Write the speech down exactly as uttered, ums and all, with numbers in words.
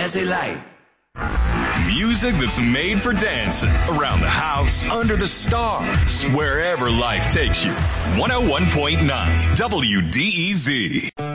Jazzy Light. Music that's made for dancing. Around the house, under the stars, wherever life takes you. one oh one point nine W D E Z.